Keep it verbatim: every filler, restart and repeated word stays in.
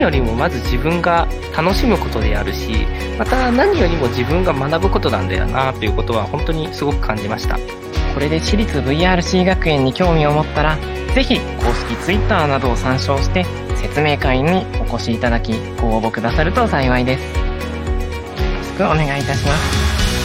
よりもまず自分が楽しむことであるし、また何よりも自分が学ぶことなんだよなということは本当にすごく感じました。 これで私立 ブイアールシー 学園に興味を持ったら、ぜひ公式 Twitter などを参照して説明会にお越しいただきご応募くださると幸いです。よろしくお願いいたします。